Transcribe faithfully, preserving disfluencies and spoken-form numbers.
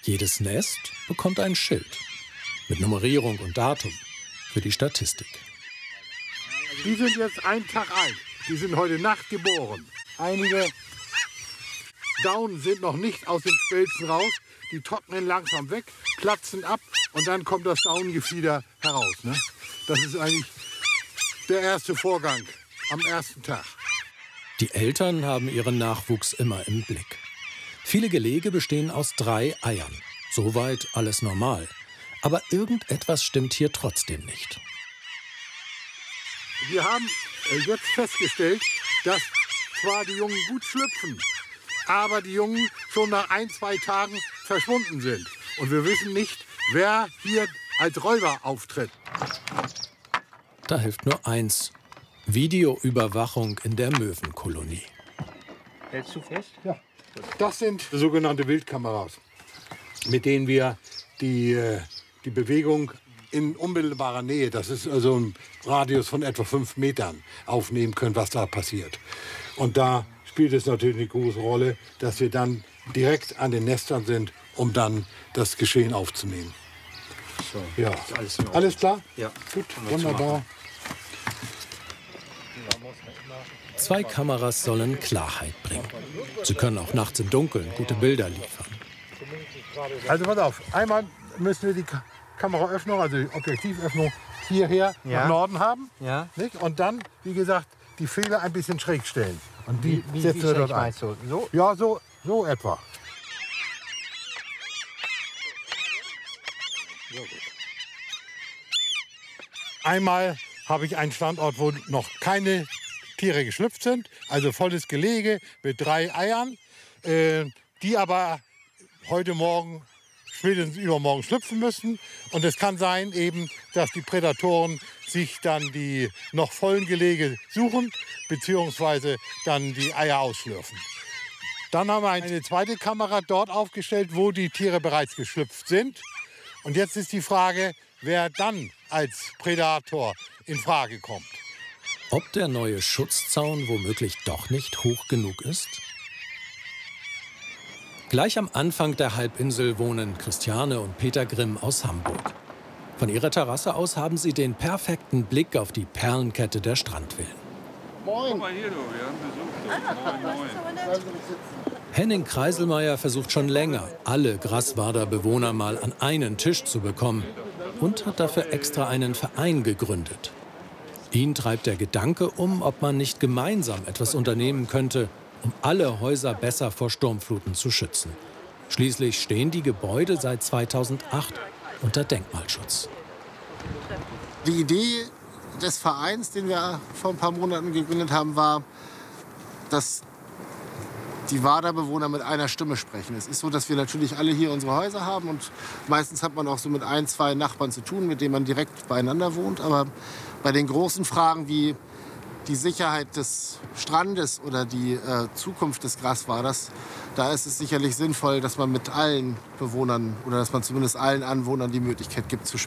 Jedes Nest bekommt ein Schild mit Nummerierung und Datum für die Statistik. Die sind jetzt einen Tag alt. Die sind heute Nacht geboren. Einige Daunen sind noch nicht aus den Spelzen raus. Die trocknen langsam weg, platzen ab und dann kommt das Daunengefieder heraus. Ne? Das ist eigentlich der erste Vorgang am ersten Tag. Die Eltern haben ihren Nachwuchs immer im Blick. Viele Gelege bestehen aus drei Eiern. Soweit alles normal. Aber irgendetwas stimmt hier trotzdem nicht. Wir haben jetzt festgestellt, dass zwar die Jungen gut schlüpfen, aber die Jungen schon nach ein, zwei Tagen verschwunden sind. Und wir wissen nicht, wer hier als Räuber auftritt. Da hilft nur eins: Videoüberwachung in der Möwenkolonie. Hältst du fest? Ja. Das sind sogenannte Wildkameras, mit denen wir die, die Bewegung in unmittelbarer Nähe, das ist also ein Radius von etwa fünf Metern, aufnehmen können, was da passiert. Und da spielt es natürlich eine große Rolle, dass wir dann direkt an den Nestern sind, um dann das Geschehen aufzunehmen. So, ja. Alles, alles klar? Ja. Gut, wunderbar. Zwei Kameras sollen Klarheit bringen. Sie können auch nachts im Dunkeln gute Bilder liefern. Also pass auf, einmal müssen wir die Ka Kameraöffnung, also die Objektivöffnung hierher ja. nach Norden haben. Ja. Nicht? Und dann, wie gesagt, die Fehler ein bisschen schräg stellen. Und die wie, setzen wie wir dort ein. du? So? Ja, so, so etwa. Einmal habe ich einen Standort, wo noch keine Tiere geschlüpft sind, also volles Gelege mit drei Eiern, äh, die aber heute Morgen, spätestens übermorgen schlüpfen müssen. Und es kann sein eben, dass die Prädatoren sich dann die noch vollen Gelege suchen, beziehungsweise dann die Eier ausschlürfen. Dann haben wir eine zweite Kamera dort aufgestellt, wo die Tiere bereits geschlüpft sind. Und jetzt ist die Frage, wer dann als Prädator in Frage kommt. Ob der neue Schutzzaun womöglich doch nicht hoch genug ist? Gleich am Anfang der Halbinsel wohnen Christiane und Peter Grimm aus Hamburg. Von ihrer Terrasse aus haben sie den perfekten Blick auf die Perlenkette der Strandvillen. Moin. Guck mal hier, du, wir haben Besuch. Moin, moin. Henning Kreiselmeier versucht schon länger, alle Grasswader Bewohner mal an einen Tisch zu bekommen und hat dafür extra einen Verein gegründet. Ihn treibt der Gedanke um, ob man nicht gemeinsam etwas unternehmen könnte, um alle Häuser besser vor Sturmfluten zu schützen. Schließlich stehen die Gebäude seit zweitausendacht unter Denkmalschutz. Die Idee des Vereins, den wir vor ein paar Monaten gegründet haben, war, dass die Waderbewohner mit einer Stimme sprechen. Es ist so, dass wir natürlich alle hier unsere Häuser haben und meistens hat man auch so mit ein, zwei Nachbarn zu tun, mit denen man direkt beieinander wohnt. Aber bei den großen Fragen wie die Sicherheit des Strandes oder die äh, Zukunft des Grasswaders, da ist es sicherlich sinnvoll, dass man mit allen Bewohnern oder dass man zumindest allen Anwohnern die Möglichkeit gibt zu sprechen.